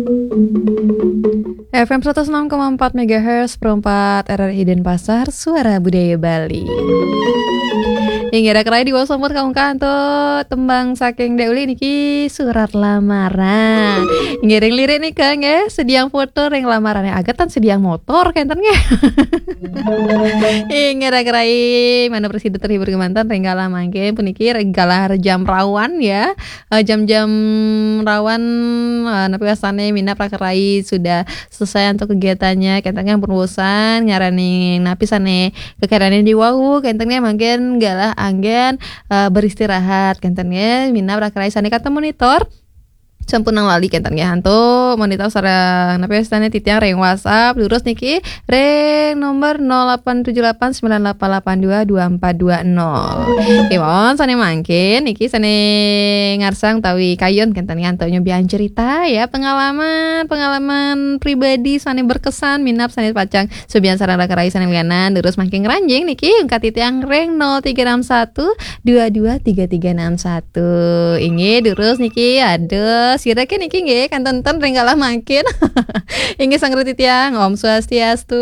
FM 106,4 MHz perempat RRI Denpasar, Suara Budaya Bali. Hingga keraya di bawah sombot kamu kanto tembang saking deuli niki surat lamaran. Hingga lirik nih kang ya sediang foto ring lamarannya agatan sediang motor kentennya. Hingga keraya mana presiden terhibur kemantan renggala mangke puniki renggala jam rawan ya jam-jam rawan napi wasane mina prakerai sudah selesai untuk kegiatannya kentennya perusahaan ngarani napi sane kekerane di wau kentennya makin galah anggen beristirahat kentennya mina prakerai sane kata monitor sampun nang lali kentennya hantu monitor sareng napi stane titiang reng WhatsApp lurus niki reng nomor 087898822420. Kemon sane mangkin niki sane ngarsang tawi kayon kentennya hantu nyobian cerita ya pengalaman pribadi sane berkesan minap sane pacang subian sareng prakerai sane lianan lurus mangking ranjing niki angka titiang reng 0361223361 inge lurus niki ada sirake niki nggih kanten-ten renggalah makin. Inggih sang titiang Om Swastiastu.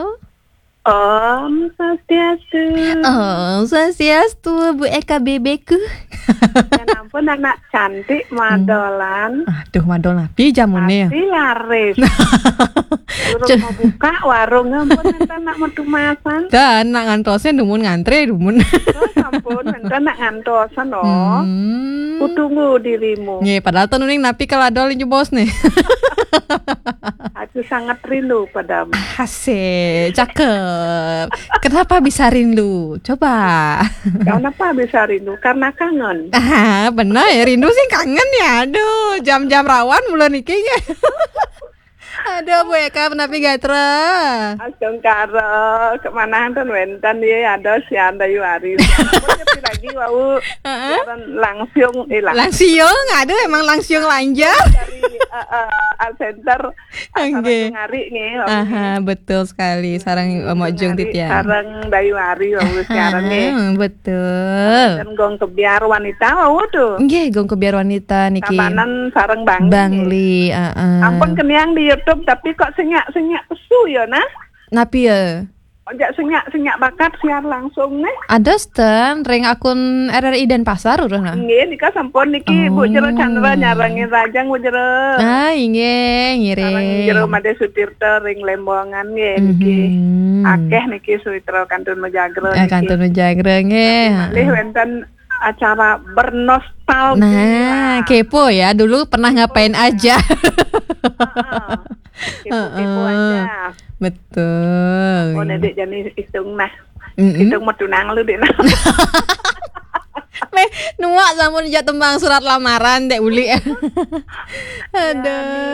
Om Swastiastu. Om Swastiastu Bu Eka bebeku. Ya ampun anak cantik madolan. Aduh madol napi jamune ya. Pasti laris. Urung mau buka warung ampun enten nak metu masan. Dan nak ngantosnya dumun ngantre dumun. Terus ampun enten nak ngantosan loh. Kutunggu dirimu. Nggih, padahal tuh napi keladol inju bos nih. Aku sangat rindu padamu. Asik, cakep. Kenapa bisa rindu? Coba. Kenapa bisa rindu? Karena kangen. Benar ya rindu sih kangen ya. Aduh, jam-jam rawan mulai nikinya. Aduh Bu Eka penapi gatra. Asung karo kemana enten wenten ya ada si anda yuari. Tapi lagi wau langsung Langsiung, aduh emang langsiung lanjut. dari art center ngari nih. Betul sekali. Sarang Mojong Titian. Sarang Dayuari wau sekarang nih. Betul. Dan gong kebiar wanita wau tuh. Nggih, gong kebiar wanita niki. Kapanan sarang Bangli, Ampun kenyang di YouTube tapi kok senyak pesu ya nah. Napi ya. Ojak senyak bakat siar langsung nih. Ada stand ring akun RRI Denpasar udah nah. Nggih nika sampun niki Bu Jero Chandra nyarangin rajang Bu Jero. Inggih ngiring. Jero Made Sutirta ring Lembongan nggih niki. Akeh niki Suitra Kantun Mejagro niki. Kantun Mejagro nggih. Malih wonten acara bernostalgia. Nah, kepo ya. Dulu pernah ngapain aja? Kepo aja. Betul. Oh, nedek jani istung nah. Istung metunang lu deh nah. Nuak sampun jatuh tembang surat lamaran dek uli. Aduh.